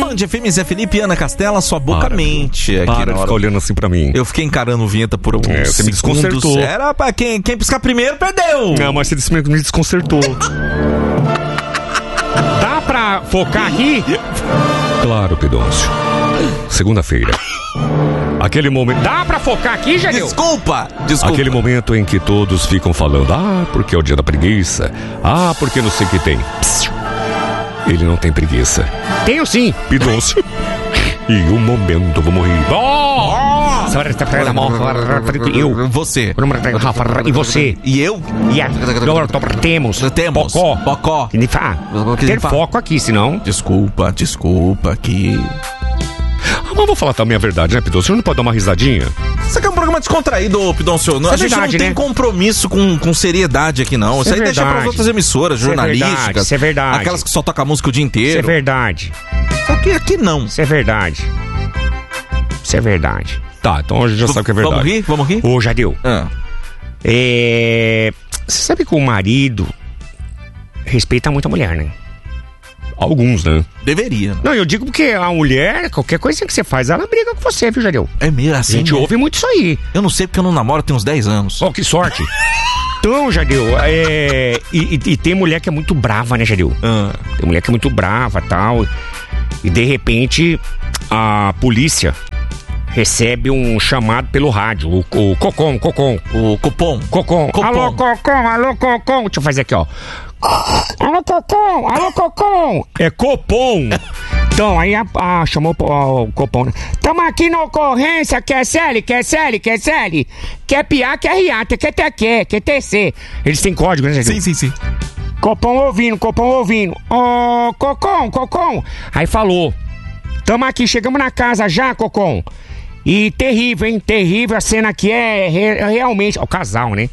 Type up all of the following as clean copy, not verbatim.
Band FM, Zé Felipe e Ana Castela, sua boca mente. Aqui Para de ficar olhando assim pra mim. Eu fiquei encarando o vinheta por alguns segundos. Você me desconcertou. Era pra quem piscar primeiro, perdeu. Não, mas você me desconcertou. Dá pra focar aqui? Claro, Pidoncio. Segunda-feira. Aquele momento... Dá pra focar aqui, Jadeu? Desculpa. Aquele momento em que todos ficam falando: porque é o dia da preguiça. Porque não sei o que tem. Psst. Ele não tem preguiça. Tenho sim, Pidoncio. E um momento vou morrer. Eu. Você. E você. E eu? Temos. Pocó. Ter foco aqui, senão... Desculpa aqui. Mas vou falar também a verdade, né, Pidoncio? Você não pode dar uma risadinha? Isso aqui é um programa descontraído, Pidoncio. A gente não tem compromisso com seriedade aqui, não. Isso aí deixa pras outras emissoras jornalísticas. Isso é verdade. Aquelas que só tocam música o dia inteiro. Isso é verdade. Só que aqui não. Isso é verdade. Tá, então a gente já sabe que é verdade. Vamos rir? Ô, Jadeu. Você sabe que o marido respeita muito a mulher, né? Alguns, né? Deveria. Não, eu digo porque a mulher, qualquer coisa que você faz, ela briga com você, viu, Jadeu? É mesmo assim? A gente ouve muito isso aí. Eu não sei porque eu não namoro, tem uns 10 anos. Que sorte. Então, Jadeu, e tem mulher que é muito brava, né, Jadeu? Tem mulher que é muito brava e tal. E de repente, a polícia recebe um chamado pelo rádio. O Cocom. O Copom. Cocom. Alô, Cocom. Deixa eu fazer aqui, ó. Alô, Cocom. É Copom. Então, aí chamou o Copom, né? Tamo aqui na ocorrência, quer CL? Quer PA, quer RA, quer TC. Eles têm código, né, gente? Sim. Copom ouvindo. Ô, Cocom. Aí falou: tamo aqui, chegamos na casa já, Cocom. E terrível, hein? Terrível a cena aqui realmente... O casal, né?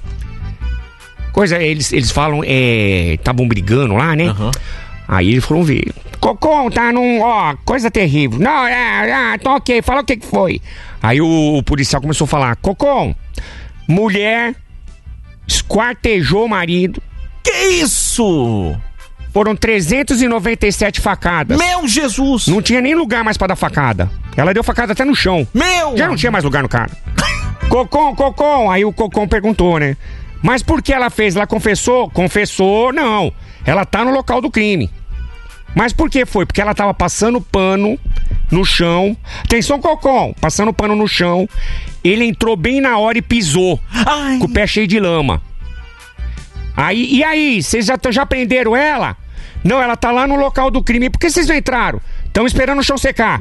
Eles falam, estavam brigando lá, né? Aí eles foram ver. Cocom, tá num, coisa terrível. Não, tá ok, fala o que foi. Aí o policial começou a falar: Cocom, mulher esquartejou o marido. Que isso? Foram 397 facadas. Meu Jesus! Não tinha nem lugar mais pra dar facada. Ela deu facada até no chão. Já não tinha mais lugar no cara. Cocom. Aí o Cocom perguntou, né? Mas por que ela fez? Ela confessou? Confessou, não. Ela tá no local do crime. Mas por que foi? Porque ela tava passando pano no chão. Atenção, Cocom. Passando pano no chão. Ele entrou bem na hora e pisou. Com o pé cheio de lama. E aí? Vocês já prenderam ela? Não, ela tá lá no local do crime. Por que vocês não entraram? Estão esperando o chão secar.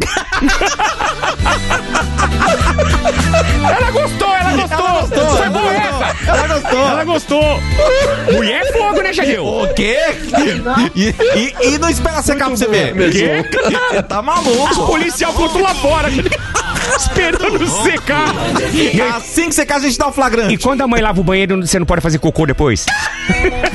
Ela gostou. Foi boa essa. Ela gostou. Mulher é fogo, né, Jadeu? O quê? E não espera secar pra você ver. Quê? Tá maluco. O policial botou lá fora. Esperando secar. Assim que secar, a gente dá o flagrante. E quando a mãe lava o banheiro, você não pode fazer cocô depois?